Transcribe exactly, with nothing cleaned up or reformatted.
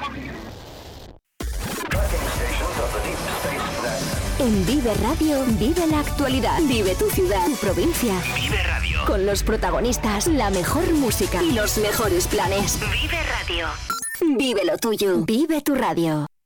En Vive Radio, vive la actualidad, vive tu ciudad, tu provincia. Vive Radio. Con los protagonistas, la mejor música y los mejores planes. Vive Radio. Vive lo tuyo, vive tu radio.